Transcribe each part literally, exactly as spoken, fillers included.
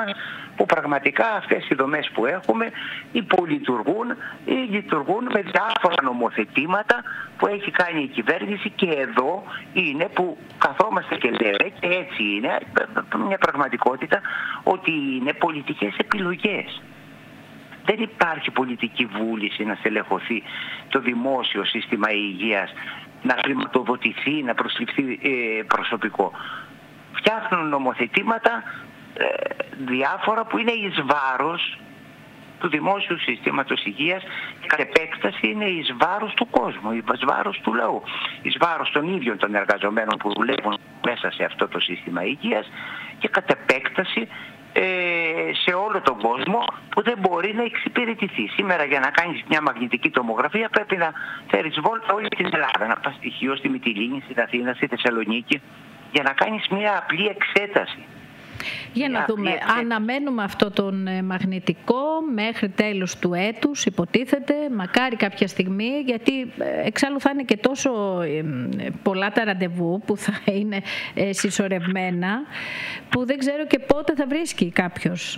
μας, που πραγματικά αυτές οι δομές που έχουμε υπολειτουργούν ή λειτουργούν με διάφορα νομοθετήματα που έχει κάνει η κυβέρνηση, και εδώ είναι που καθόμαστε και λέμε, και έτσι είναι μια πραγματικότητα, ότι είναι πολιτικές επιλογές. Δεν υπάρχει πολιτική βούληση να στελεχωθεί το δημόσιο σύστημα υγείας, να χρηματοδοτηθεί, να προσληφθεί ε, προσωπικό. Φτιάχνουν νομοθετήματα ε, διάφορα που είναι εις βάρος του δημόσιου συστήματος υγείας, και κατ' επέκταση είναι εις βάρος του κόσμου, εις βάρος του λαού, εις βάρος των ίδιων των εργαζομένων που δουλεύουν μέσα σε αυτό το σύστημα υγείας, και κατ' επέκταση ε, σε όλο τον κόσμο που δεν μπορεί να εξυπηρετηθεί. Σήμερα για να κάνεις μια μαγνητική τομογραφία πρέπει να φέρεις βόλτα όλη την Ελλάδα, να πας στοιχείο στη Μυτιλήνη, στην Αθήνα, στη Θεσσαλονίκη, για να κάνεις μια απλή εξέταση. Για να δούμε, αναμένουμε αυτό τον μαγνητικό μέχρι τέλος του έτους, υποτίθεται, μακάρι κάποια στιγμή, γιατί εξάλλου θα είναι και τόσο πολλά τα ραντεβού που θα είναι συσσωρευμένα, που δεν ξέρω και πότε θα βρίσκει κάποιος.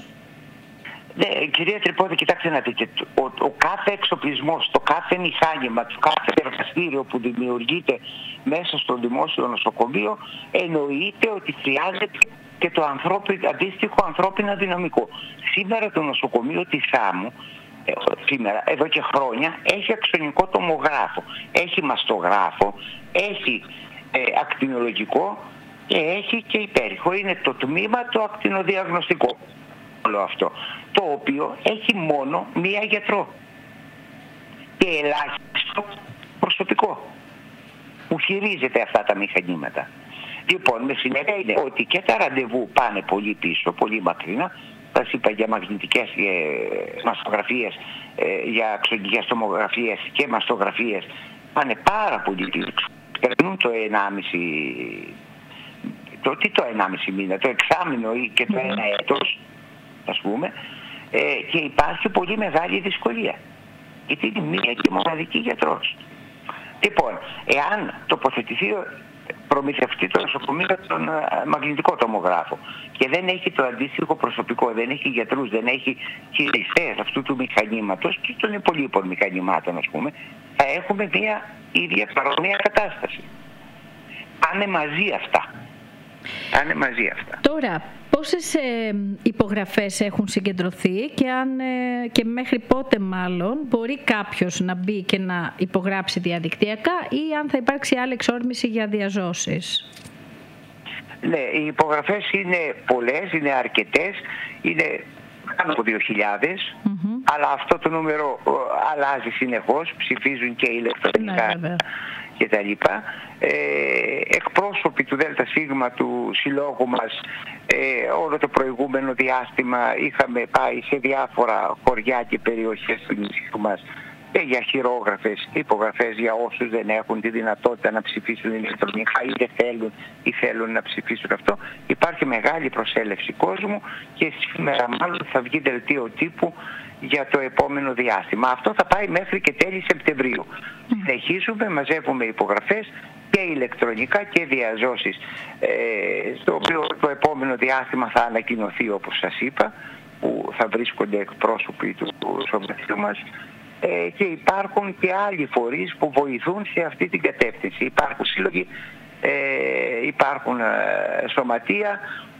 Ναι, κυρία Τρυπώτη, κοιτάξτε να δείτε, ο, ο κάθε εξοπλισμός, το κάθε μηχάνημα, το κάθε εργαστήριο που δημιουργείται μέσα στο δημόσιο νοσοκομείο, εννοείται ότι χρειάζεται και το ανθρώπι, αντίστοιχο ανθρώπινο δυναμικό. Σήμερα το νοσοκομείο της Σάμου, ε, σήμερα, εδώ και χρόνια, έχει αξονικό τομογράφο, έχει μαστογράφο, έχει ε, ακτινολογικό και έχει και υπέρηχο. Είναι το τμήμα το ακτινοδιαγνωστικό. Όλο αυτό, το οποίο έχει μόνο μία γιατρό και ελάχιστο προσωπικό που χειρίζεται αυτά τα μηχανήματα. Λοιπόν, με συνέπεια είναι ότι και τα ραντεβού πάνε πολύ πίσω, πολύ μακρινά. Θα σας είπα για μαγνητικές ε, μαστογραφίες, ε, για αξονικές τομογραφίες και μαστογραφίες πάνε πάρα πολύ πίσω. Περνούν το ενάμιση, το, τι το ενάμιση μήνα, το εξάμηνο ή και το ένα έτος, ας πούμε, ε, και υπάρχει πολύ μεγάλη δυσκολία. Γιατί είναι μία και μοναδική γιατρός. Λοιπόν, εάν τοποθετηθεί, προμηθευτεί το νοσοκομείο τον μαγνητικό τομογράφο και δεν έχει το αντίστοιχο προσωπικό, δεν έχει γιατρούς, δεν έχει χειριστές αυτού του μηχανήματος και των υπολείπων μηχανημάτων, ας πούμε, θα έχουμε μια ίδια παρόμοια κατάσταση. Πάνε μαζί αυτά. Πάνε μαζί αυτά. Τώρα, πόσες ε, υπογραφές έχουν συγκεντρωθεί και, αν, ε, και μέχρι πότε μάλλον μπορεί κάποιος να μπει και να υπογράψει διαδικτυακά, ή αν θα υπάρξει άλλη εξόρμηση για διαζώσεις? Ναι, οι υπογραφές είναι πολλές, είναι αρκετές, είναι πάνω από δύο χιλιάδες, mm-hmm. αλλά αυτό το νούμερο ε, αλλάζει συνεχώς, ψηφίζουν και ηλεκτρονικά. Ναι, και τα λοιπά. Ε, εκπρόσωποι του ΔΣ του συλλόγου μας ε, όλο το προηγούμενο διάστημα είχαμε πάει σε διάφορα χωριά και περιοχές του νησιού μας ε, για χειρόγραφες, υπογραφές για όσους δεν έχουν τη δυνατότητα να ψηφίσουν ηλεκτρονικά ή δεν θέλουν ή θέλουν να ψηφίσουν αυτό. Υπάρχει μεγάλη προσέλευση κόσμου και σήμερα μάλλον θα βγει δελτίο τύπου για το επόμενο διάστημα. Αυτό θα πάει μέχρι και τέλη Σεπτεμβρίου. Mm. Συνεχίζουμε, μαζεύουμε υπογραφές και ηλεκτρονικά και διαζώσεις, ε, στο οποίο το επόμενο διάστημα θα ανακοινωθεί, όπως σας είπα, που θα βρίσκονται εκπρόσωποι του σωματείου μας, ε, και υπάρχουν και άλλοι φορείς που βοηθούν σε αυτή την κατεύθυνση. Υπάρχουν σύλλογοι, ε, υπάρχουν ε, σωματεία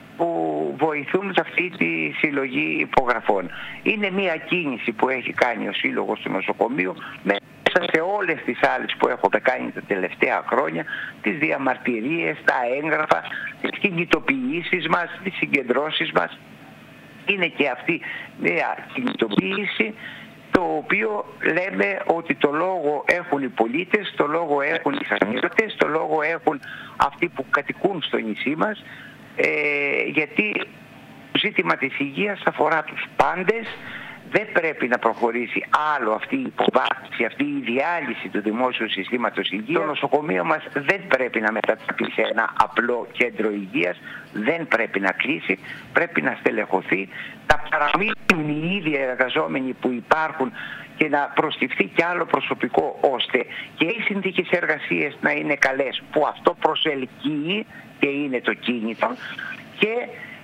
που βοηθούν σε αυτή τη συλλογή υπογραφών. Είναι μια κίνηση που έχει κάνει ο Σύλλογος του Νοσοκομείου μέσα σε όλες τις άλλες που έχω κάνει τα τελευταία χρόνια, τις διαμαρτυρίες, τα έγγραφα, τις κινητοποιήσεις μας, τις συγκεντρώσεις μας. Είναι και αυτή μια κινητοποίηση, το οποίο λέμε ότι το λόγο έχουν οι πολίτες, το λόγο έχουν οι χαμηλωτές, το λόγο έχουν αυτοί που κατοικούν στο νησί μας, Ε, γιατί το ζήτημα της υγείας αφορά τους πάντες. Δεν πρέπει να προχωρήσει άλλο αυτή η υποβάθμιση, αυτή η διάλυση του δημόσιου συστήματος υγείας. Το νοσοκομείο μας δεν πρέπει να μετατραπεί σε ένα απλό κέντρο υγείας, δεν πρέπει να κλείσει, πρέπει να στελεχωθεί, να παραμείνουν οι ίδιοι εργαζόμενοι που υπάρχουν και να προστιφθεί και άλλο προσωπικό, ώστε και οι συνθήκες εργασίας να είναι καλές, που αυτό προσελκύει και είναι το κίνητο, και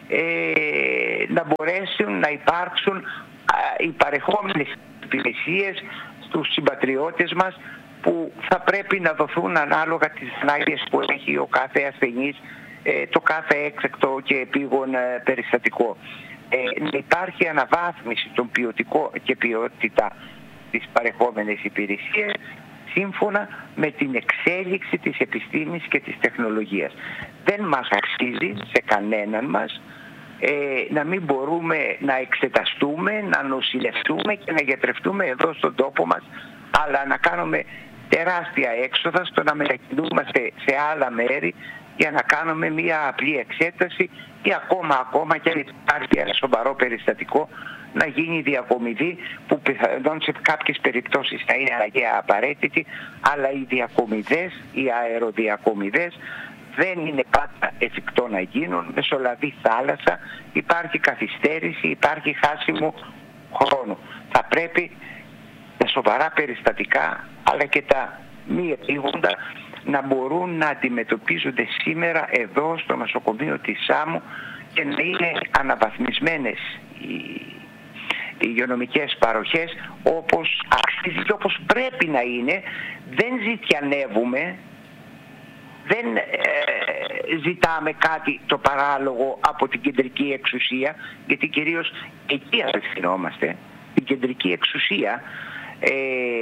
ε, να μπορέσουν να υπάρξουν α, οι παρεχόμενες υπηρεσίες στους συμπατριώτες μας που θα πρέπει να δοθούν ανάλογα τις ανάγκες που έχει ο κάθε ασθενής, ε, το κάθε έκτακτο και επίγον ε, περιστατικό. Ε, να υπάρχει αναβάθμιση των ποιοτικών και ποιότητα της παρεχόμενης υπηρεσίας σύμφωνα με την εξέλιξη της επιστήμης και της τεχνολογίας. Δεν μας αξίζει σε κανέναν μας ε, να μην μπορούμε να εξεταστούμε, να νοσηλευτούμε και να γιατρευτούμε εδώ στον τόπο μας, αλλά να κάνουμε τεράστια έξοδα στο να μετακινούμαστε σε άλλα μέρη για να κάνουμε μια απλή εξέταση ή ακόμα ακόμα και αν υπάρχει ένα σοβαρό περιστατικό να γίνει διακομιδή, που πιθανόν σε κάποιες περιπτώσεις θα είναι αναγκαία απαραίτητη, αλλά οι διακομιδές, οι αεροδιακομιδές δεν είναι πάντα εφικτό να γίνουν. Μεσολαβεί θάλασσα, υπάρχει καθυστέρηση, υπάρχει χάσιμο χρόνου. Θα πρέπει τα σοβαρά περιστατικά αλλά και τα μη επίγοντα να μπορούν να αντιμετωπίζονται σήμερα εδώ στο νοσοκομείο της Σάμου και να είναι αναβαθμισμένες οι, οι υγειονομικές παροχές όπως αξίζει και όπως πρέπει να είναι. Δεν ζητιανεύουμε, δεν ε, ζητάμε κάτι το παράλογο από την κεντρική εξουσία, γιατί κυρίως εκεί απευθυνόμαστε, την κεντρική εξουσία, ε,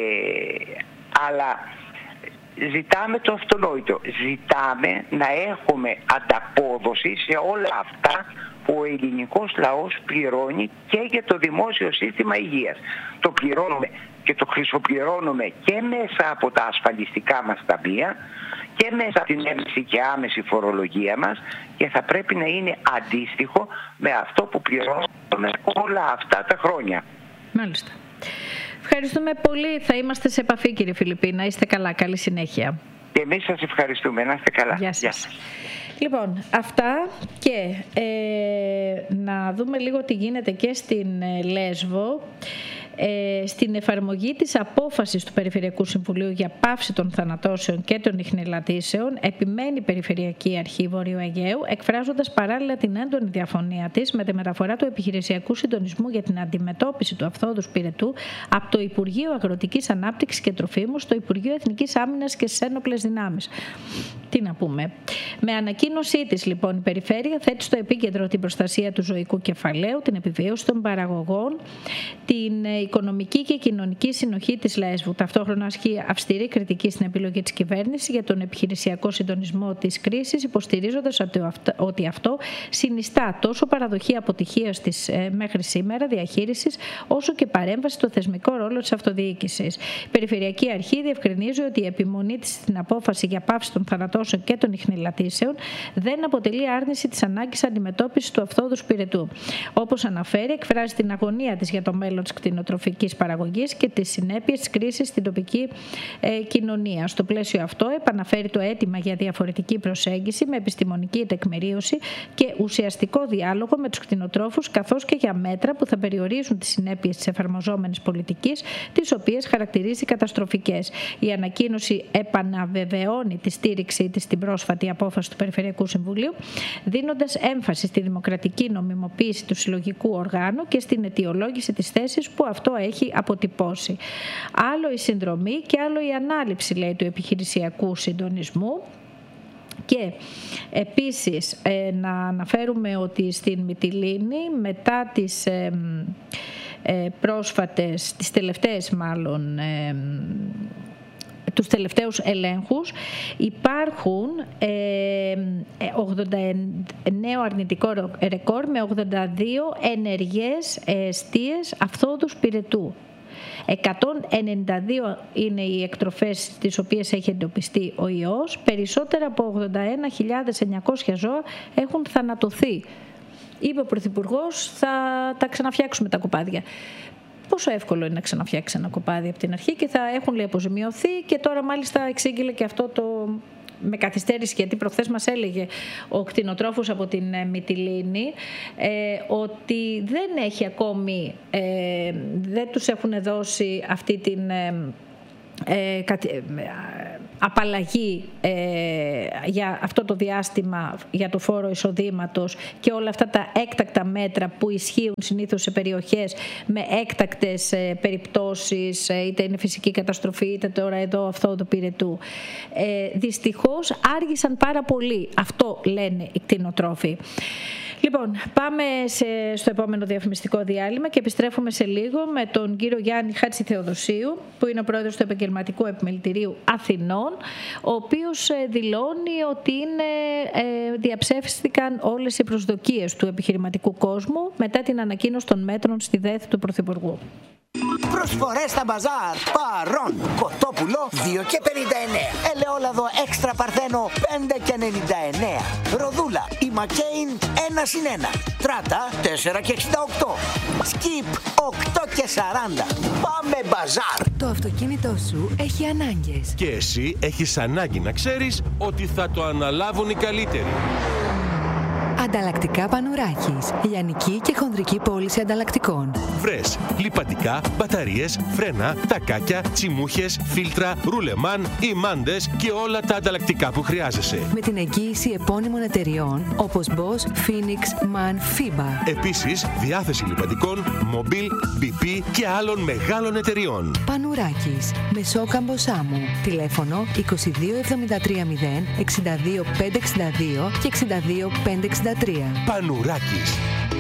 αλλά ζητάμε το αυτονόητο. Ζητάμε να έχουμε ανταπόδοση σε όλα αυτά που ο ελληνικός λαός πληρώνει και για το δημόσιο σύστημα υγείας. Το πληρώνουμε και το χρυσοπληρώνουμε και μέσα από τα ασφαλιστικά μας ταμεία και μέσα από την έμεση και άμεση φορολογία μας, και θα πρέπει να είναι αντίστοιχο με αυτό που πληρώνουμε όλα αυτά τα χρόνια. Μάλιστα. Ευχαριστούμε πολύ. Θα είμαστε σε επαφή, κύριε Φιλιππή. Να είστε καλά. Καλή συνέχεια. Και εμείς σας ευχαριστούμε. Να είστε καλά. Γεια σας. Γεια σας. Λοιπόν, αυτά, και ε, να δούμε λίγο τι γίνεται και στην ε, Λέσβο. Ε, στην εφαρμογή της απόφασης του Περιφερειακού Συμβουλίου για πάυση των θανατώσεων και των ιχνηλατήσεων επιμένει η Περιφερειακή Αρχή Βορείου Αιγαίου, εκφράζοντας παράλληλα την έντονη διαφωνία της με τη μεταφορά του επιχειρησιακού συντονισμού για την αντιμετώπιση του αφθόδους πυρετού από το Υπουργείο Αγροτικής Ανάπτυξης και Τροφίμου στο Υπουργείο Εθνικής Άμυνας και στις Ένοπλες Δυνάμεις. Τι να πούμε. Με ανακοίνωσή της, λοιπόν, η Περιφέρεια θέτει στο επίκεντρο την προστασία του ζωικού κεφαλαίου, την επιβίωση των παραγωγών, την οικονομική και κοινωνική συνοχή της Λέσβου. Ταυτόχρονα ασκεί αυστηρή κριτική στην επιλογή της κυβέρνησης για τον επιχειρησιακό συντονισμό της κρίσης, υποστηρίζοντας ότι αυτό συνιστά τόσο παραδοχή αποτυχίας της μέχρι σήμερα διαχείρισης, όσο και παρέμβαση στο θεσμικό ρόλο της αυτοδιοίκησης. Η Περιφερειακή Αρχή διευκρινίζει ότι η επιμονή της στην απόφαση για πάυση των θανατώσεων και των ιχνηλατήσεων δεν αποτελεί άρνηση της ανάγκης αντιμετώπισης του αφθόδους πυρετού. Όπως αναφέρει, εκφράζει την αγωνία της για το μέλλον της κτηνοτροφικής παραγωγής και τις συνέπειες της κρίσης στην τοπική ε, κοινωνία. Στο πλαίσιο αυτό, επαναφέρει το αίτημα για διαφορετική προσέγγιση με επιστημονική τεκμηρίωση και ουσιαστικό διάλογο με τους κτηνοτρόφους, καθώς και για μέτρα που θα περιορίζουν τις συνέπειες της εφαρμοζόμενης πολιτικής, τις οποίες χαρακτηρίζει καταστροφικές. Η ανακοίνωση επαναβεβαιώνει τη στήριξή της στην πρόσφατη απόφαση του Περιφερειακού Συμβουλίου, δίνοντας έμφαση στη δημοκρατική νομιμοποίηση του συλλογικού οργάνου και στην αιτιολόγηση της θέσης που αυτό έχει αποτυπώσει. Άλλο η συνδρομή και άλλο η ανάληψη, λέει, του επιχειρησιακού συντονισμού. Και επίσης ε, να αναφέρουμε ότι στην Μυτιλήνη, μετά τις ε, ε, πρόσφατες, τις τελευταίες μάλλον ε, τους τελευταίους ελέγχους, υπάρχουν ε, ογδόντα νέο αρνητικό ρεκόρ με ογδόντα δύο ενεργές εστίες αφθόδους πυρετού. εκατόν ενενήντα δύο είναι οι εκτροφές στις οποίες έχει εντοπιστεί ο ιός. Περισσότερα από ογδόντα ένα χιλιάδες εννιακόσια ζώα έχουν θανατωθεί. Είπε ο Πρωθυπουργός, θα τα ξαναφτιάξουμε τα κοπάδια. Πόσο εύκολο είναι να ξαναφτιάξει ένα κοπάδι από την αρχή, και θα έχουν, λέει, αποζημιωθεί, και τώρα μάλιστα εξήγηλε και αυτό το με καθυστέρηση, γιατί προχθές μας έλεγε ο κτηνοτρόφος από την Μυτιλήνη ε, ότι δεν έχει ακόμη, ε, δεν τους έχουν δώσει αυτή την... Ε, ε, απαλλαγή ε, για αυτό το διάστημα για το φόρο εισοδήματος και όλα αυτά τα έκτακτα μέτρα που ισχύουν συνήθως σε περιοχές με έκτακτες ε, περιπτώσεις, ε, είτε είναι φυσική καταστροφή είτε τώρα εδώ αυτό το πυρετού. Ε, δυστυχώς άργησαν πάρα πολύ. Αυτό λένε οι κτηνοτρόφοι. Λοιπόν, πάμε σε, στο επόμενο διαφημιστικό διάλειμμα και επιστρέφουμε σε λίγο με τον κύριο Γιάννη Χατζηθεοδοσίου, που είναι ο πρόεδρος του Επαγγελματικού Επιμελητηρίου Αθηνών, ο οποίος δηλώνει ότι είναι, ε, διαψεύστηκαν όλες οι προσδοκίες του επιχειρηματικού κόσμου μετά την ανακοίνωση των μέτρων στη ΔΕΘ του Πρωθυπουργού. Προσφορές στα μπαζάρ. Παρών. Κοτόπουλο δύο και πενήντα εννέα. Ελαιόλαδο έξτρα παρθένο πέντε και ενενήντα εννέα. Ροδούλα η Μακέιν ένα συν ένα. Τράτα τέσσερα και εξήντα οκτώ. Σκιπ οκτώ και σαράντα. Πάμε μπαζάρ. Το αυτοκίνητό σου έχει ανάγκες. Και εσύ έχεις ανάγκη να ξέρεις ότι θα το αναλάβουν οι καλύτεροι. Ανταλλακτικά Πανουράκης. Λιανική και χονδρική πώληση ανταλλακτικών. Βρες λιπαντικά, μπαταρίες, φρένα, τακάκια, τσιμούχες, φίλτρα, ρουλεμάν, ημάντες και όλα τα ανταλλακτικά που χρειάζεσαι. Με την εγγύηση επώνυμων εταιριών όπως Bosch, Phoenix, MAN, FIBA. Επίσης, διάθεση λιπαντικών, Mobil, μπι πι και άλλων μεγάλων εταιριών. Πανουράκης. Μεσόκαμπο Σάμου. Τηλέφωνο είκοσι δύο εβδομήντα τρία μηδέν εξήντα δύο πεντακόσια εξήντα δύο και εξήντα δύο πεντακόσια εξήντα τρία. Πανουράκης.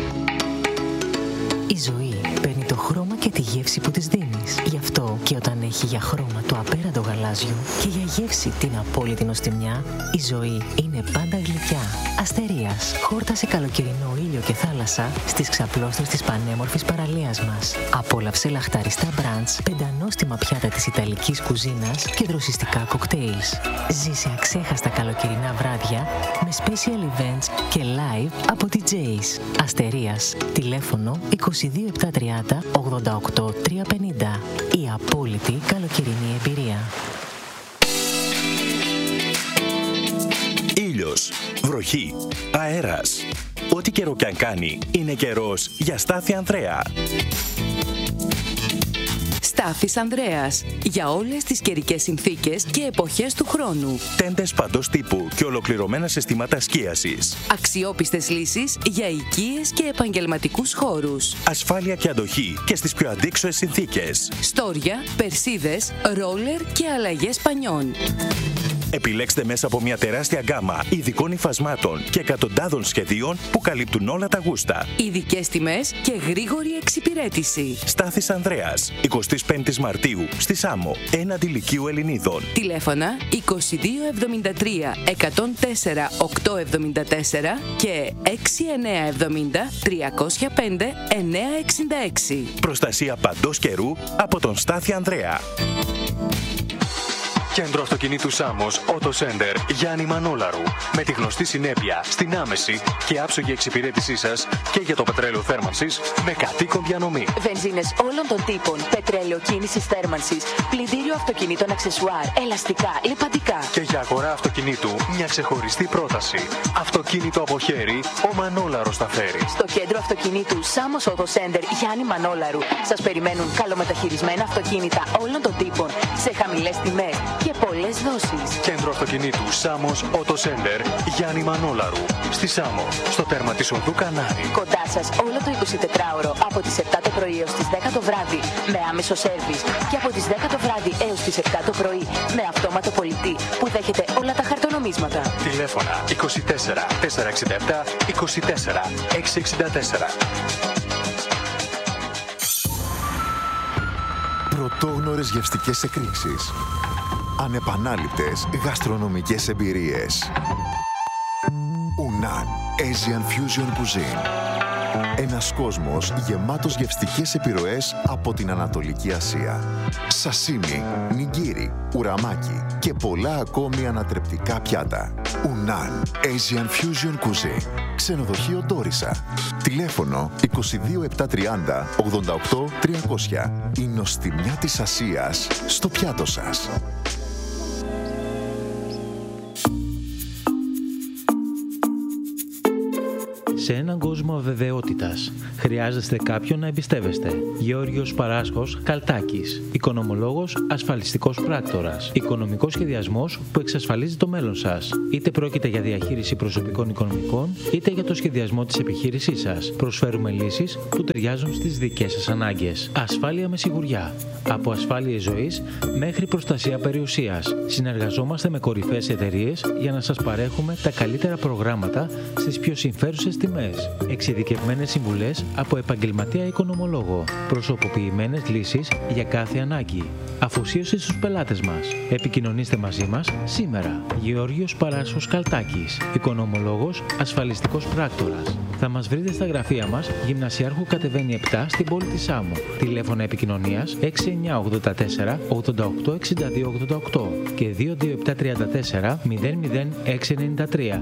Η ζωή παίρνει το χρώμα και τη γεύση που της δίνεις. Γι' αυτό και όταν έχει για χρώμα το απέραντο γαλάζιο και για γεύση την απόλυτη νοστιμιά, η ζωή είναι πάντα γλυκιά. Αστερίας. Χόρτασε καλοκαιρινό ήλιο και θάλασσα στις ξαπλώστρες της πανέμορφης παραλίας μας. Απόλαυσε λαχταριστά μπραντς, πεντανόστιμα πιάτα της ιταλικής κουζίνας και δροσιστικά κοκτέιλς. Ζήσε αξέχαστα καλοκαιρινά βράδια με special events και live από ντι τζέις. Αστερίας. Τηλέφωνο είκοσι δύο επτακόσια τριάντα ογδόντα οκτώ τριακόσια πενήντα. Η απόλυτη καλοκαιρινή εμπειρία. Ήλιος, βροχή, αέρας. Ό,τι καιρό κι αν κάνει, είναι καιρός για Στάθη Ανδρέα. Στάθης Ανδρέας. Για όλες τις καιρικές συνθήκες και εποχές του χρόνου. Τέντες παντός τύπου και ολοκληρωμένα συστήματα σκίασης. Αξιόπιστες λύσεις για οικίες και επαγγελματικούς χώρους. Ασφάλεια και αντοχή και στις πιο αντίξωες συνθήκες. Στόρια, περσίδες, ρόλερ και αλλαγές πανιών. Επιλέξτε μέσα από μια τεράστια γκάμα ειδικών υφασμάτων και εκατοντάδων σχεδίων που καλύπτουν όλα τα γούστα. Ειδικές τιμές και γρήγορη εξυπηρέτηση. Στάθης Ανδρέας, εικοστή πέμπτη Μαρτίου, στη Σάμο, έναντι Λυκείου Ελληνίδων. Τηλέφωνα είκοσι δύο εβδομήντα τρία εκατόν τέσσερα οκτακόσια εβδομήντα τέσσερα και έξι εννιά εβδομήντα τριακόσια πέντε εννιακόσια εξήντα έξι. Προστασία παντός καιρού από τον Στάθη Ανδρέα. Κέντρο αυτοκινήτου Σάμος Auto Center Γιάννη Μανόλαρου. Με τη γνωστή συνέπεια στην άμεση και άψογη εξυπηρέτησή σας και για το πετρέλαιο θέρμανσης με κατοίκον διανομή. Βενζίνες όλων των τύπων, πετρέλαιο κίνησης θέρμανσης, πλυντήριο αυτοκινήτων αξεσουάρ, ελαστικά, λιπαντικά. Και για αγορά αυτοκινήτου μια ξεχωριστή πρόταση. Αυτοκίνητο από χέρι, ο Μανόλαρος τα φέρει. Στο κέντρο αυτοκινήτου Σάμος Auto Center Γιάννη Μανόλαρου σας περιμένουν καλομεταχειρισμένα αυτοκίνητα όλων των τύπων σε χαμηλές τιμές και πολλές δόσεις. Κέντρο αυτοκινήτου Σάμος Auto Center Γιάννη Μανόλαρου. Στη Σάμο, στο τέρμα της οδού Κανάρη. Κοντά σας όλο το εικοσιτετράωρο από τις επτά το πρωί έως τις δέκα το βράδυ με άμεσο σέρβις και από τις δέκα το βράδυ έως τις επτά το πρωί με αυτόματο πολιτή που δέχεται όλα τα χαρτονομίσματα. Τηλέφωνα είκοσι τέσσερα τετρακόσια εξήντα επτά είκοσι τέσσερα εξακόσια εξήντα τέσσερα. Πρωτόγνωρες γευστικές εκρήξεις. Ανεπανάληπτες γαστρονομικές εμπειρίες. Unan Asian Fusion Cuisine. Ένας κόσμος γεμάτος γευστικές επιρροές από την Ανατολική Ασία. Σασίμι, νιγκίρι, ουραμάκι και πολλά ακόμη ανατρεπτικά πιάτα. Unan Asian Fusion Cuisine. Ξενοδοχείο Ντόρισα. Τηλέφωνο είκοσι δύο επτακόσια τριάντα ογδόντα οκτώ τριακόσια. Η νοστιμιά της Ασίας στο πιάτο σας. σε έναν κόσμο αβεβαιότητας. Χρειάζεστε κάποιον να εμπιστεύεστε. Γεώργιος Παράσχος Καλτάκης. Οικονομολόγος, ασφαλιστικός πράκτορας. Οικονομικός σχεδιασμός που εξασφαλίζει το μέλλον σας. Είτε πρόκειται για διαχείριση προσωπικών οικονομικών, είτε για το σχεδιασμό της επιχείρησής σας. Προσφέρουμε λύσεις που ταιριάζουν στις δικές σας ανάγκες. Ασφάλεια με σιγουριά. Από ασφάλειες ζωής μέχρι προστασία περιουσίας. Συνεργαζόμαστε με κορυφαίες εταιρείες για να σας παρέχουμε τα καλύτερα προγράμματα στις πιο συμφέρουσες τιμές. Εξειδικευμένες συμβουλές από επαγγελματία οικονομολόγο. Προσωποποιημένες λύσεις για κάθε ανάγκη. Αφοσίωση στους πελάτες μας. Επικοινωνήστε μαζί μας σήμερα. Γεώργιος Παράσχος Καλτάκης. Οικονομολόγος, ασφαλιστικός πράκτορας. Θα μας βρείτε στα γραφεία μας, Γυμνασιάρχου Κατεβαίνει επτά στην πόλη της Σάμου. Τηλέφωνα επικοινωνίας έξι εννιά ογδόντα τέσσερα ογδόντα οκτώ εξήντα δύο ογδόντα οκτώ και δύο δύο επτά τριάντα τέσσερα μηδέν μηδέν έξι ενενήντα τρία.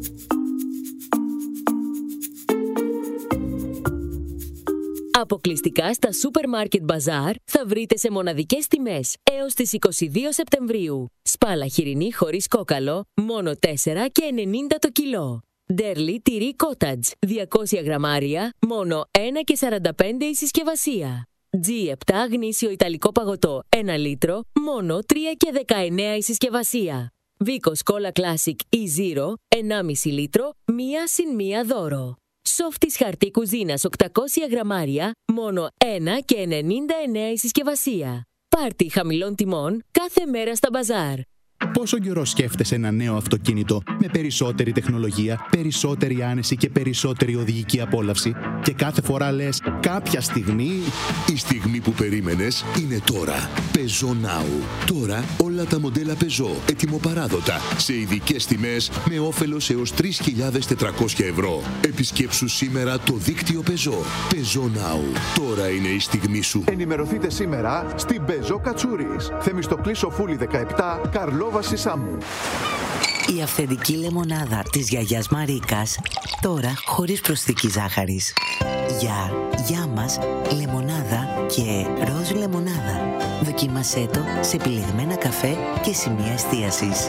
Αποκλειστικά στα Supermarket Bazaar θα βρείτε σε μοναδικές τιμές έως τις είκοσι δύο Σεπτεμβρίου. Σπάλα χοιρινή χωρίς κόκαλο, μόνο τέσσερα και ενενήντα το κιλό. Ντέρλι τυρί Cottage, διακόσια γραμμάρια, μόνο ένα και σαράντα πέντε η συσκευασία. τζι επτά γνήσιο ιταλικό παγωτό, ένα λίτρο, μόνο τρία και δεκαεννέα η συσκευασία. Βίκος Cola Classic ή Zero, ενάμιση λίτρο, μία συν μία δώρο. Σόφτις χαρτί κουζίνας οκτακόσια γραμμάρια, μόνο ένα και ενενήντα εννέα η συσκευασία. Πάρτι χαμηλών τιμών κάθε μέρα στα μπαζάρ. Πόσο καιρό σκέφτεσαι ένα νέο αυτοκίνητο με περισσότερη τεχνολογία, περισσότερη άνεση και περισσότερη οδηγική απόλαυση και κάθε φορά λες κάποια στιγμή... Η στιγμή που περίμενες είναι τώρα. Peugeot Now. Τώρα όλα τα μοντέλα Peugeot ετοιμοπαράδοτα σε ειδικές τιμές με όφελος έως τρεις χιλιάδες τετρακόσια ευρώ. Επισκέψου σήμερα το δίκτυο Peugeot. Peugeot Now. Τώρα είναι η στιγμή σου. Ενημερωθείτε σήμερα στην Peugeot Κατσούρης. Θεμιστοκλής Σοφούλη δεκαεπτά, Καρλό Βασισάμου. Η αυθεντική λεμονάδα της γιαγιάς Μαρίκας, τώρα χωρίς προσθήκη ζάχαρης. Για, για μας, λεμονάδα και ροζ λεμονάδα. Δοκίμασέ το σε επιλεγμένα καφέ και σημεία εστίασης.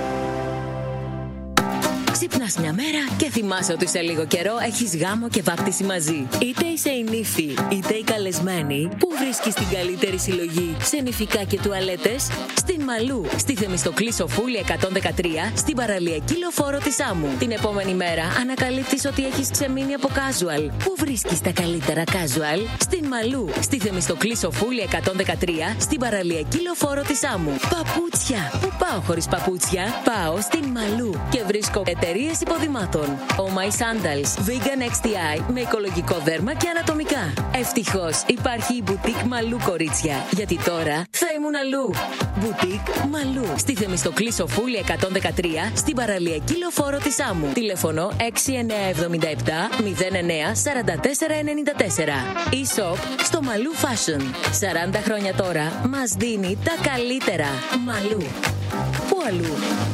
Ξυπνάς μια μέρα και θυμάσαι ότι σε λίγο καιρό έχεις γάμο και βάπτιση μαζί. Είτε είσαι η νύφη, είτε η καλεσμένη, που βρίσκεις την καλύτερη συλλογή σε νηφικά και τουαλέτες? Στην Μαλού, στη Θεμιστοκλή Σοφούλη εκατόν δεκατρία, στην παραλιακή λεωφόρο της Σάμου. Την επόμενη μέρα ανακαλύπτεις ότι έχεις ξεμείνει από casual. Πού βρίσκεις τα καλύτερα casual? Στην Μαλού, στη Θεμιστοκλή Σοφούλη εκατόν δεκατρία, στην παραλιακή λεωφόρο της Σάμου. Παπούτσια! Πού πάω χωρίς παπούτσια? Πάω στην Μαλού και βρίσκω εταιρείες υποδημάτων. Oh My Sandals, Vegan εξ τι άι με οικολογικό δέρμα και ανατομικά. Ευτυχώς υπάρχει η Boutique Μαλού, κορίτσια, γιατί τώρα θα ήμουν αλλού. Boutique Μαλού, στη Θεμιστοκλή Σοφούλη εκατόν δεκατρία, στην παραλιακή λεωφόρο της Σάμου. Τηλέφωνο έξι εννιά εβδομήντα επτά μηδέν εννιά σαράντα τέσσερα ενενήντα τέσσερα. E-shop στο Μαλού Fashion. σαράντα χρόνια τώρα μας δίνει τα καλύτερα. Μαλού. Πού αλλού?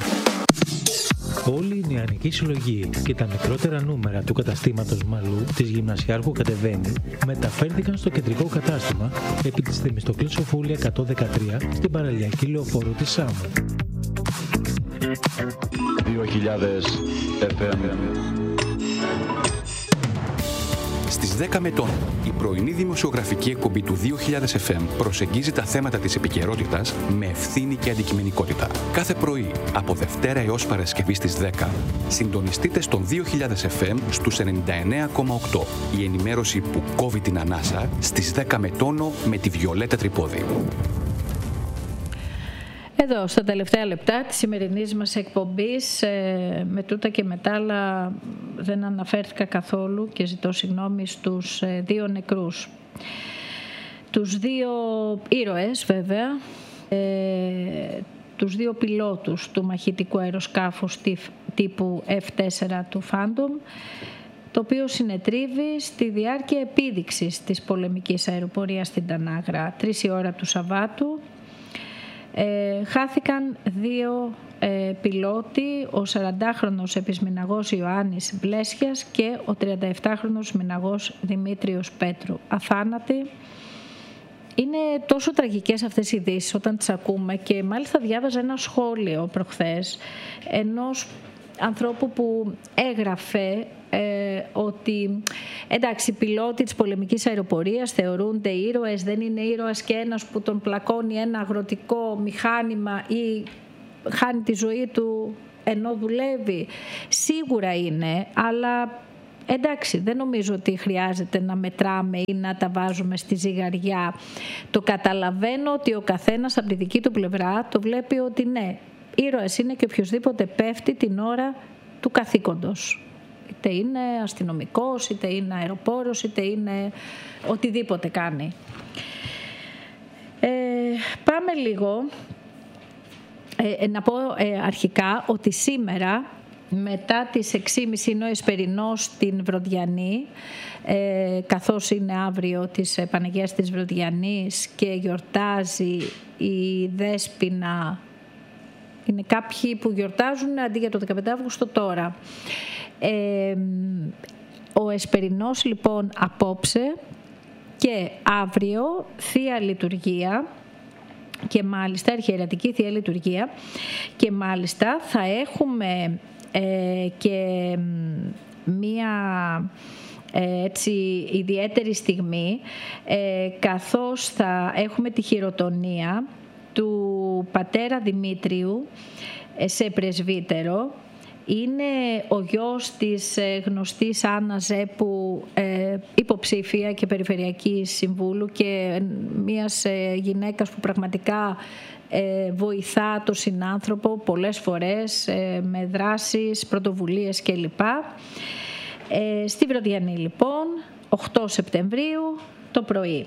Όλη η νεανική συλλογή και τα μικρότερα νούμερα του καταστήματος Μαλού της Γυμνασιάρχου Κατεβαίνει μεταφέρθηκαν στο κεντρικό κατάστημα επί της Θεμιστοκλής Σοφούλη εκατόν δεκατρία στην παραλιακή λεωφόρο της Σάμου. δύο χιλιάδες εφ εμ. Στις δέκα Μετών, η πρωινή δημοσιογραφική εκπομπή του δύο χιλιάδες εφ εμ προσεγγίζει τα θέματα της επικαιρότητας με ευθύνη και αντικειμενικότητα. Κάθε πρωί, από Δευτέρα έως Παρασκευή στις δέκα, συντονιστείτε στον δύο χιλιάδες εφ εμ στους ενενήντα εννέα κόμμα οκτώ. Η ενημέρωση που κόβει την ανάσα στις δέκα Μετώνο με τη Βιολέτα Τρυπόδη. Εδώ στα τελευταία λεπτά της σημερινής μας εκπομπής, ε, με τούτα και μετά, αλλά δεν αναφέρθηκα καθόλου και ζητώ συγγνώμη, στους ε, δύο νεκρούς. Τους δύο ήρωες βέβαια, ε, τους δύο πιλότους του μαχητικού αεροσκάφους τύπου εφ τέσσερα του Phantom, το οποίο συνετρίβει στη διάρκεια επίδειξης της πολεμικής αεροπορίας στην Τανάγρα. Τρεις η ώρα του Σαββάτου. Ε, χάθηκαν δύο ε, πιλότοι, ο σαραντάχρονος επισμηναγός Ιωάννης Βλέσιας και ο τριανταεπτάχρονος μηναγός Δημήτριος Πέτρου, αθάνατοι. Είναι τόσο τραγικές αυτές οι ειδήσεις όταν τις ακούμε, και μάλιστα διάβαζα ένα σχόλιο προχθές ενός ανθρώπου που έγραφε ε, ότι εντάξει, οι πιλότοι της πολεμικής αεροπορίας θεωρούνται ήρωες, δεν είναι ήρωας και ένας που τον πλακώνει ένα αγροτικό μηχάνημα ή χάνει τη ζωή του ενώ δουλεύει. Σίγουρα είναι, αλλά εντάξει, δεν νομίζω ότι χρειάζεται να μετράμε ή να τα βάζουμε στη ζυγαριά. Το καταλαβαίνω ότι ο καθένας από τη δική του πλευρά το βλέπει ότι ναι, ήρωας είναι και οποιοσδήποτε πέφτει την ώρα του καθήκοντος. Είτε είναι αστυνομικός, είτε είναι αεροπόρος, είτε είναι οτιδήποτε κάνει. Ε, πάμε λίγο. Ε, να πω ε, αρχικά ότι σήμερα μετά τις έξι και μισή είναι ο Εσπερινός στην Βροδιανή, ε, καθώς είναι αύριο της Παναγίας της Βροδιανής και γιορτάζει η Δέσποινα. Είναι κάποιοι που γιορτάζουν αντί για το δεκαπέντε Αυγούστου τώρα. Ε, ο Εσπερινός λοιπόν απόψε και αύριο Θεία Λειτουργία και μάλιστα αρχιερατική Θεία Λειτουργία και μάλιστα θα έχουμε ε, και μία ε, έτσι ιδιαίτερη στιγμή ε, καθώς θα έχουμε τη χειροτονία του πατέρα Δημήτριου ε, σε πρεσβύτερο. Είναι ο γιος της γνωστής Άννα Ζέπου, ε, υποψήφια και περιφερειακή συμβούλου και μιας ε, γυναίκας που πραγματικά ε, βοηθά τον συνάνθρωπο πολλές φορές ε, με δράσεις, πρωτοβουλίες κλπ. Ε, στη Βροδιανή λοιπόν, οκτώ Σεπτεμβρίου το πρωί.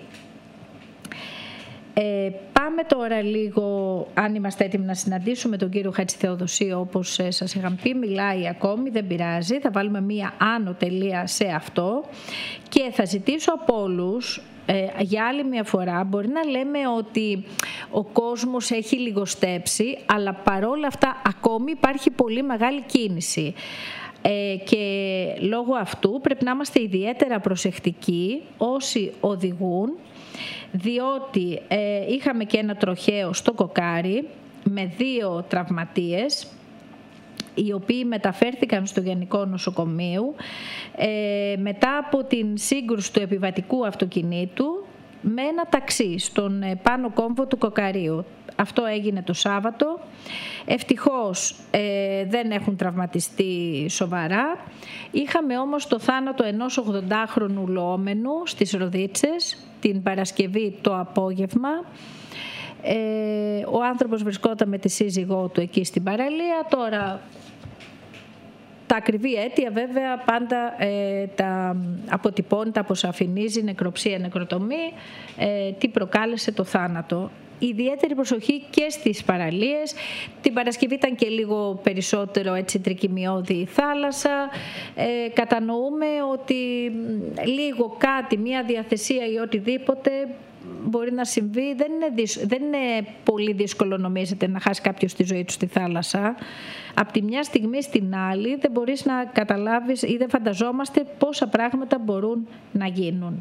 Ε, πάμε τώρα λίγο, αν είμαστε έτοιμοι να συναντήσουμε τον κύριο Χατζηθεοδοσίου, όπως ε, σας είχαμε πει, μιλάει ακόμη, δεν πειράζει, θα βάλουμε μία άνω τελεία σε αυτό και θα ζητήσω από όλους, ε, για άλλη μια φορά, μπορεί να λέμε ότι ο κόσμος έχει λιγοστέψει, αλλά παρόλα αυτά ακόμη υπάρχει πολύ μεγάλη κίνηση. Ε, και λόγω αυτού πρέπει να είμαστε ιδιαίτερα προσεκτικοί όσοι οδηγούν, διότι ε, είχαμε και ένα τροχαίο στο Κοκάρι με δύο τραυματίες οι οποίοι μεταφέρθηκαν στο Γενικό Νοσοκομείο ε, μετά από την σύγκρουση του επιβατικού αυτοκινήτου με ένα ταξί στον πάνω κόμβο του Κοκαρίου. Αυτό έγινε το Σάββατο. Ευτυχώς ε, δεν έχουν τραυματιστεί σοβαρά. Είχαμε όμως το θάνατο ενός ογδοντάχρονου λοόμενου στις Ροδίτσες την Παρασκευή το απόγευμα. Ε, ο άνθρωπος βρισκόταν με τη σύζυγό του εκεί στην παραλία. Τώρα τα ακριβή αίτια βέβαια πάντα ε, τα αποτυπώνει, τα αποσαφηνίζει, νεκροψία, νεκροτομή, ε, τι προκάλεσε το θάνατο. Ιδιαίτερη προσοχή και στις παραλίες. Την Παρασκευή ήταν και λίγο περισσότερο έτσι τρικυμιώδη η θάλασσα. Ε, κατανοούμε ότι λίγο κάτι, μια διαθεσία ή οτιδήποτε μπορεί να συμβεί. Δεν είναι, δύσκολο, δεν είναι πολύ δύσκολο νομίζετε να χάσει κάποιος τη ζωή του στη θάλασσα. Από τη μια στιγμή στην άλλη δεν μπορείς να καταλάβεις ή δεν φανταζόμαστε πόσα πράγματα μπορούν να γίνουν.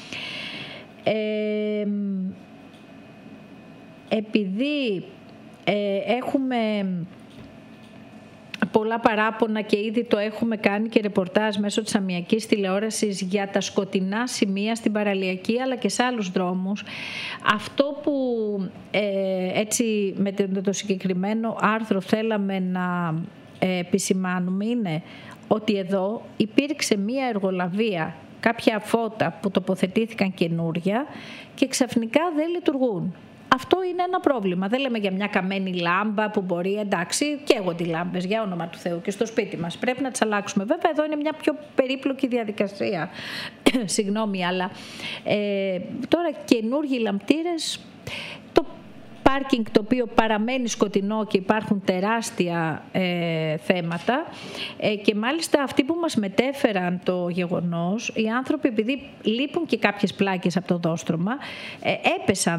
Ε, Επειδή ε, έχουμε πολλά παράπονα και ήδη το έχουμε κάνει και ρεπορτάζ μέσω της αμιακής τηλεόρασης για τα σκοτεινά σημεία στην παραλιακή αλλά και σε άλλους δρόμους, αυτό που ε, έτσι με το συγκεκριμένο άρθρο θέλαμε να ε, επισημάνουμε είναι ότι εδώ υπήρξε μία εργολαβία, κάποια φώτα που τοποθετήθηκαν καινούρια και ξαφνικά δεν λειτουργούν. Αυτό είναι ένα πρόβλημα. Δεν λέμε για μια καμένη λάμπα που μπορεί, εντάξει, καίγονται οι λάμπες, για όνομα του Θεού, και στο σπίτι μας. Πρέπει να τις αλλάξουμε. Βέβαια, εδώ είναι μια πιο περίπλοκη διαδικασία. Συγγνώμη, αλλά ε, τώρα καινούργιοι λαμπτήρες, το πάρκινγκ το οποίο παραμένει σκοτεινό και υπάρχουν τεράστια ε, θέματα ε, και μάλιστα αυτοί που μας μετέφεραν το γεγονός, οι άνθρωποι επειδή λείπουν και κάποιες πλάκες από το δόστρωμα, ε, έπεσαν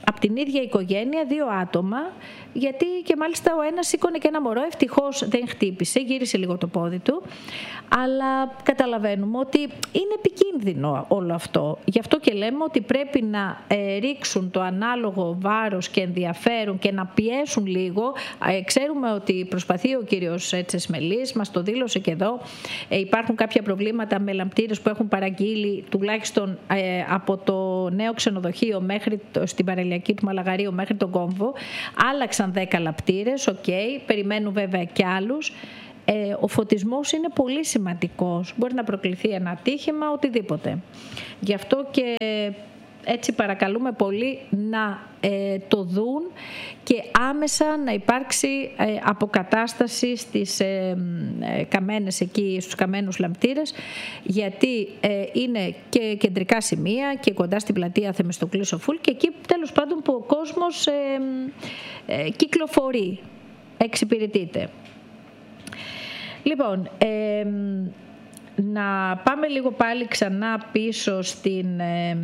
από την ίδια οικογένεια, δύο άτομα, γιατί και μάλιστα ο ένας σήκωνε και ένα μωρό, ευτυχώς δεν χτύπησε, γύρισε λίγο το πόδι του, αλλά καταλαβαίνουμε ότι είναι επικίνδυνο όλο αυτό. Γι' αυτό και λέμε ότι πρέπει να ε, ρίξουν το ανάλογο βάρος και ενδιαφέρον και να πιέσουν λίγο. Ε, ξέρουμε ότι προσπαθεί ο κύριος Τσεσμελής, μας το δήλωσε και εδώ, ε, υπάρχουν κάποια προβλήματα με λαμπτήρες που έχουν παραγγείλει τουλάχιστον ε, από το νέο ξενοδοχείο μέχρι το, στην παραλιακή του Μαλαγαρίου μέχρι τον Κόμβο. Άλλαξαν δέκα λαμπτήρες, οκ, okay, περιμένουν βέβαια και άλλους. Ε, ο φωτισμός είναι πολύ σημαντικός. Μπορεί να προκληθεί ένα ατύχημα, οτιδήποτε. Γι' αυτό και έτσι παρακαλούμε πολύ να ε, το δουν και άμεσα να υπάρξει ε, αποκατάσταση στις ε, ε, καμένες εκεί, στους καμένους λαμπτήρες, γιατί ε, είναι και κεντρικά σημεία και κοντά στην πλατεία Θεμιστοκλή Σοφούλ και εκεί τέλος πάντων που ο κόσμος ε, ε, κυκλοφορεί, εξυπηρετείται. Λοιπόν, ε, να πάμε λίγο πάλι ξανά πίσω στην... Ε,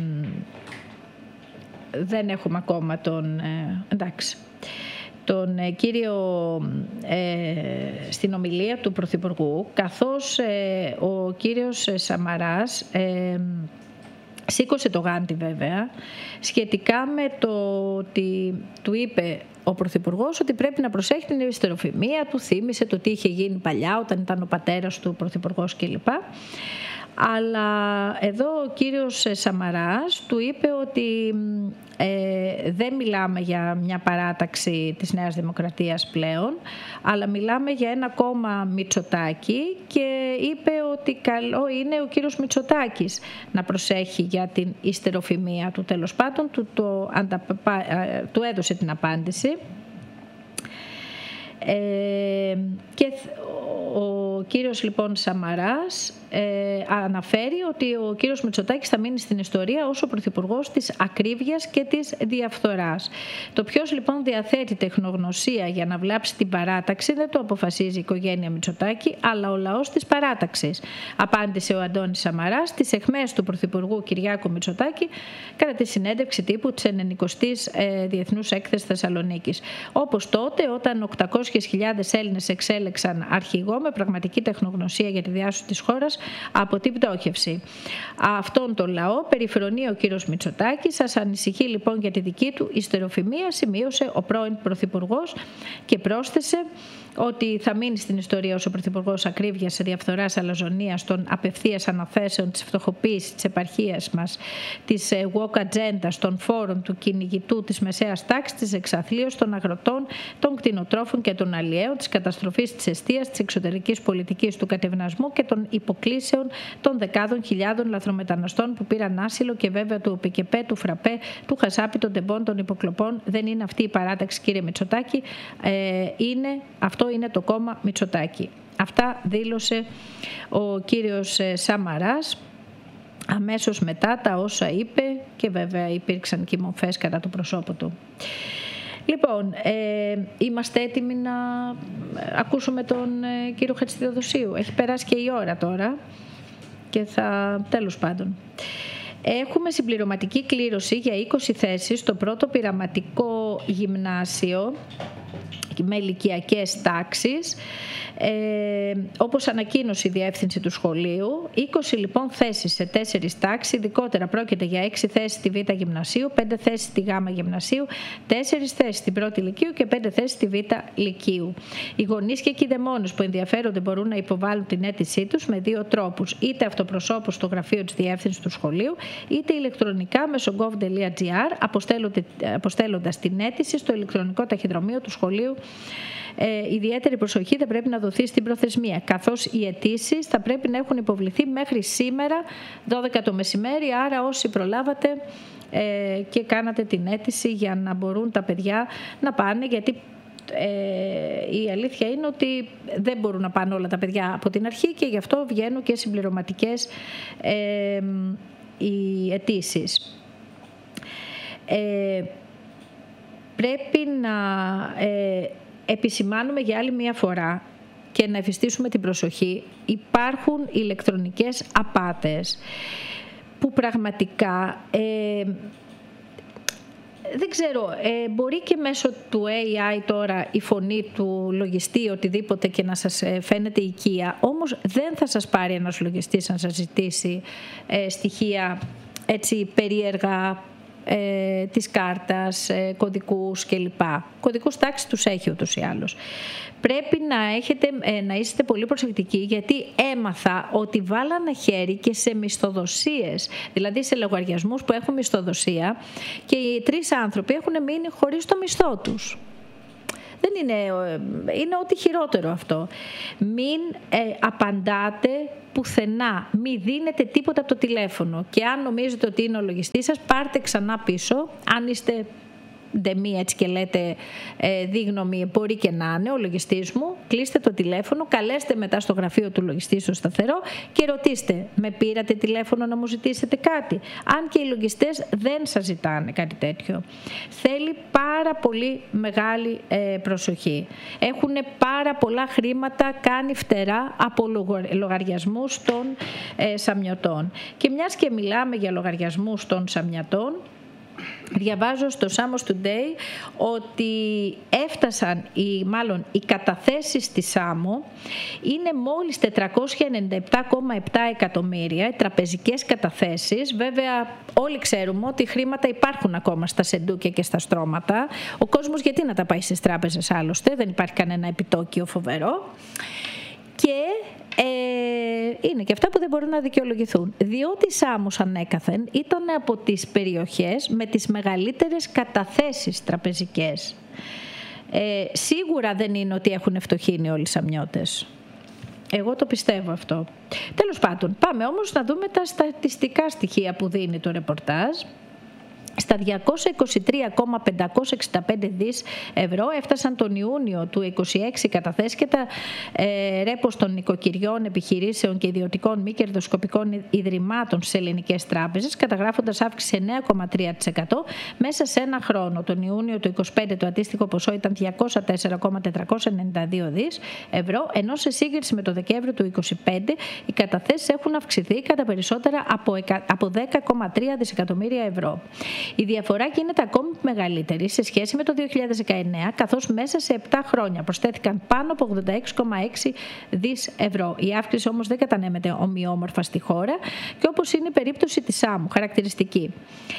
δεν έχουμε ακόμα τον... Ε, εντάξει. Τον ε, κύριο ε, στην ομιλία του Πρωθυπουργού, καθώς ε, ο κύριος Σαμαράς ε, σήκωσε το γάντι βέβαια, σχετικά με το ότι του είπε ο Πρωθυπουργός ότι πρέπει να προσέχει την ιστεροφημία του, θύμισε το τι είχε γίνει παλιά όταν ήταν ο πατέρας του Πρωθυπουργός κλπ. Αλλά εδώ ο κύριος Σαμαράς του είπε ότι ε, δεν μιλάμε για μια παράταξη της Νέας Δημοκρατίας πλέον, αλλά μιλάμε για ένα κόμμα Μητσοτάκη και είπε ότι καλό είναι ο κύριος Μητσοτάκης να προσέχει για την ιστεροφημία του. Τέλος πάντων του, το, ανταπα, του έδωσε την απάντηση. Ε, και ο κύριος λοιπόν Σαμαράς ε, αναφέρει ότι ο κύριος Μητσοτάκης θα μείνει στην ιστορία ως ο πρωθυπουργός της ακρίβειας και της διαφθοράς. Το ποιος λοιπόν διαθέτει τεχνογνωσία για να βλάψει την παράταξη δεν το αποφασίζει η οικογένεια Μητσοτάκη, αλλά ο λαός της παράταξης, απάντησε ο Αντώνης Σαμαράς στις αιχμές του πρωθυπουργού Κυριάκου Μητσοτάκη κατά τη συνέντευξη τύπου της ενενηκοστής ε, Διεθνούς Έκθεσης Θεσσαλονίκης. Όπως τότε όταν οκτακόσιες χιλιάδες Έλληνες εξέλεξαν αρχηγό με πραγματική τεχνογνωσία για τη διάσωση της χώρας από την πτώχευση. Αυτόν τον λαό περιφρονεί ο κύριος Μητσοτάκης. Σας ανησυχεί λοιπόν για τη δική του ιστεροφημία, σημείωσε ο πρώην Πρωθυπουργός και πρόσθεσε ότι θα μείνει στην ιστορία ως ο Πρωθυπουργός ακρίβειας, διαφθοράς, αλαζονίας, των απευθείας αναθέσεων, της φτωχοποίησης της επαρχίας μας, της woke agenda, των φόρων, του κυνηγητού, της μεσαίας τάξης, της εξαθλίωσης των αγροτών, των κτηνοτρόφων και των αλλιέων, της καταστροφής της εστίας, της εξωτερικής πολιτικής του κατευνασμού και των υποκλήσεων των δεκάδων χιλιάδων λαθρομεταναστών που πήραν άσυλο και βέβαια του ΟΠΚΠ, του ΦΡΑΠΕ, του Χασάπη, των τεμπών, των υποκλοπών. Δεν είναι αυτή η παράταξη, κύριε Μητσοτάκη. Ε, είναι, αυτό είναι το κόμμα Μητσοτάκη. Αυτά δήλωσε ο κύριος Σαμαράς αμέσως μετά τα όσα είπε και βέβαια υπήρξαν και μορφές κατά του προσώπου του. Λοιπόν, ε, είμαστε έτοιμοι να ακούσουμε τον ε, κύριο Χατζηθεοδοσίου. Έχει περάσει και η ώρα τώρα και θα, τέλος πάντων. Έχουμε συμπληρωματική κλήρωση για είκοσι θέσεις στο πρώτο πειραματικό γυμνάσιο με ηλικιακές τάξεις, ε, όπως ανακοίνωσε η διεύθυνση του σχολείου. είκοσι λοιπόν θέσεις σε τέσσερις τάξεις, ειδικότερα πρόκειται για έξι θέσεις στη Β' Γυμνασίου, πέντε θέσεις στη Γ' Γυμνασίου, τέσσερις θέσεις στην Πρώτη Λυκείου και πέντε θέσεις στη Β' Λυκείου. Οι γονείς και οι κηδεμόνες που ενδιαφέρονται μπορούν να υποβάλουν την αίτησή τους με δύο τρόπους, είτε αυτοπροσώπως στο γραφείο της διεύθυνσης του σχολείου, είτε ηλεκτρονικά μέσω gov.gr, αποστέλλοντας την αίτηση στο ηλεκτρονικό ταχυδρομείο του σχολείου. Ε, ιδιαίτερη προσοχή θα πρέπει να δοθεί στην προθεσμία, καθώς οι αιτήσεις θα πρέπει να έχουν υποβληθεί μέχρι σήμερα δώδεκα το μεσημέρι, άρα όσοι προλάβατε ε, και κάνατε την αίτηση για να μπορούν τα παιδιά να πάνε, γιατί ε, η αλήθεια είναι ότι δεν μπορούν να πάνε όλα τα παιδιά από την αρχή και γι' αυτό βγαίνουν και συμπληρωματικές ε, οι αιτήσεις. Ε, πρέπει να ε, επισημάνουμε για άλλη μία φορά και να εφιστήσουμε την προσοχή. Υπάρχουν ηλεκτρονικές απάτες που πραγματικά ε, δεν ξέρω, ε, μπορεί και μέσω του έι άι τώρα η φωνή του λογιστή οτιδήποτε και να σας φαίνεται οικία, όμως δεν θα σας πάρει ένας λογιστής να σας ζητήσει ε, στοιχεία έτσι περίεργα ε, της κάρτας, ε, κωδικούς κλπ. Κωδικούς τάξης τους έχει ούτως ή άλλως. Πρέπει να, έχετε, ε, να είστε πολύ προσεκτικοί, γιατί έμαθα ότι βάλανε χέρι και σε μισθοδοσίες, δηλαδή σε λογαριασμούς που έχουν μισθοδοσία, και οι τρεις άνθρωποι έχουν μείνει χωρίς το μισθό τους. Δεν είναι, είναι ό,τι χειρότερο αυτό. Μην ε, απαντάτε πουθενά, μην δίνετε τίποτα από το τηλέφωνο, και αν νομίζετε ότι είναι ο λογιστής σας, πάρτε ξανά πίσω. Αν είστε ντεμή έτσι και λέτε ε, δίγνωμη, μπορεί και να είναι ο λογιστής μου, κλείστε το τηλέφωνο, καλέστε μετά στο γραφείο του λογιστή στο σταθερό και ρωτήστε, με πήρατε τηλέφωνο να μου ζητήσετε κάτι? Αν και οι λογιστές δεν σας ζητάνε κάτι τέτοιο. Θέλει πάρα πολύ μεγάλη ε, προσοχή. Έχουν πάρα πολλά χρήματα κάνει φτερά από λογαριασμούς των ε, σαμιωτών. Και μιας και μιλάμε για λογαριασμούς των σαμιωτών, διαβάζω στο Samos Today ότι έφτασαν οι, μάλλον οι καταθέσεις της Σάμο είναι μόλις τετρακόσια ενενήντα επτά κόμμα επτά εκατομμύρια, οι τραπεζικές καταθέσεις. Βέβαια όλοι ξέρουμε ότι χρήματα υπάρχουν ακόμα στα σεντούκια και στα στρώματα. Ο κόσμος γιατί να τα πάει στις τράπεζες άλλωστε, δεν υπάρχει κανένα επιτόκιο φοβερό. Και ε, είναι και αυτά που δεν μπορούν να δικαιολογηθούν. Διότι η Σάμος ανέκαθεν ήταν από τις περιοχές με τις μεγαλύτερες καταθέσεις τραπεζικές. Ε, σίγουρα δεν είναι ότι έχουν φτωχύνει όλοι οι σαμιώτες. Εγώ το πιστεύω αυτό. Τέλος πάντων, πάμε όμως να δούμε τα στατιστικά στοιχεία που δίνει το ρεπορτάζ. Στα διακόσια είκοσι τρία κόμμα πεντακόσια εξήντα πέντε δις ευρώ έφτασαν τον Ιούνιο του είκοσι έξι καταθέσεις και τα ε, ρέπος των νοικοκυριών, επιχειρήσεων και ιδιωτικών μη κερδοσκοπικών ιδρυμάτων στις ελληνικές τράπεζες, καταγράφοντας αύξηση εννέα κόμμα τρία τοις εκατό μέσα σε ένα χρόνο. Τον Ιούνιο του είκοσι πέντε το αντίστοιχο ποσό ήταν διακόσια τέσσερα κόμμα τετρακόσια ενενήντα δύο δις ευρώ, ενώ σε σύγκριση με το Δεκέμβριο του είκοσι πέντε οι καταθέσεις έχουν αυξηθεί κατά περισσότερα από δέκα κόμμα τρία δισεκατομμύρια ευρώ. Η διαφορά γίνεται ακόμη μεγαλύτερη σε σχέση με το δύο χιλιάδες δεκαεννέα, καθώς μέσα σε επτά χρόνια προσθέθηκαν πάνω από ογδόντα έξι κόμμα έξι δις ευρώ. Η αύξηση όμως δεν κατανέμεται ομοιόμορφα στη χώρα και όπως είναι η περίπτωση της Σάμου, χαρακτηριστική.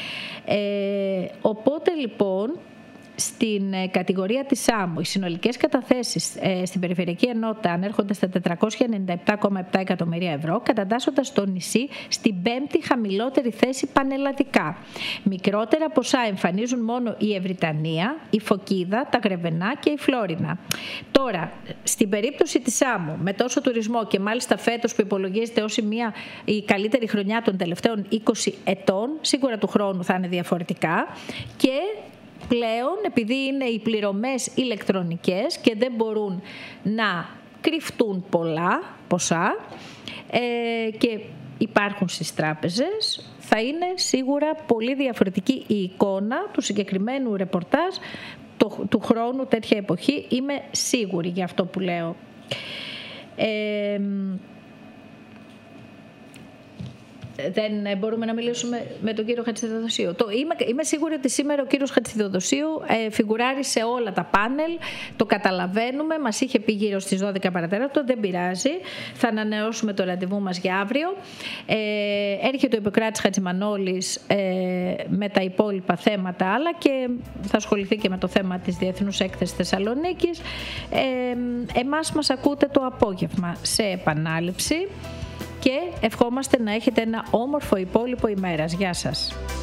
Ε, οπότε λοιπόν, στην κατηγορία της Σάμου, οι συνολικές καταθέσεις ε, στην περιφερειακή ενότητα ανέρχονται στα τετρακόσια ενενήντα επτά κόμμα επτά εκατομμύρια ευρώ, κατατάσσοντας το νησί στην πέμπτη χαμηλότερη θέση πανελλαδικά. Μικρότερα ποσά εμφανίζουν μόνο η Ευρυτανία, η Φωκίδα, τα Γρεβενά και η Φλόρινα. Τώρα, στην περίπτωση της Σάμου, με τόσο τουρισμό και μάλιστα φέτος που υπολογίζεται ως μια, η καλύτερη χρονιά των τελευταίων είκοσι ετών, σίγουρα του χρόνου θα είναι διαφορετικά, και πλέον, επειδή είναι οι πληρωμές ηλεκτρονικές και δεν μπορούν να κρυφτούν πολλά ποσά ε, και υπάρχουν στις τράπεζες, θα είναι σίγουρα πολύ διαφορετική η εικόνα του συγκεκριμένου ρεπορτάζ του, του χρόνου τέτοια εποχή. Είμαι σίγουρη για αυτό που λέω. Ε, δεν μπορούμε να μιλήσουμε με τον κύριο Χατζηδοδοσίου. Το, είμαι, είμαι σίγουρη ότι σήμερα ο κύριος Χατζηδοδοσίου ε, φιγουράρει σε όλα τα πάνελ, το καταλαβαίνουμε, μας είχε πει γύρω στις δώδεκα παρατέταρτο, δεν πειράζει, θα ανανεώσουμε το ραντεβού μας για αύριο. Ε, έρχεται ο Ιπποκράτης Χατζημανόλης ε, με τα υπόλοιπα θέματα άλλα και θα ασχοληθεί και με το θέμα της Διεθνούς Έκθεσης Θεσσαλονίκης. Ε, εμάς μας ακούτε το απόγευμα σε επανάληψη και ευχόμαστε να έχετε ένα όμορφο υπόλοιπο ημέρας. Γεια σας.